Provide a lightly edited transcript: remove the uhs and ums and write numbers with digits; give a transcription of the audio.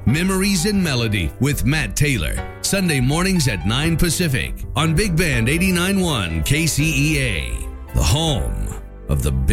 Memories and Melody with Matt Taylor. Sunday mornings at 9 Pacific on Big Band 89.1 KCEA. The home of the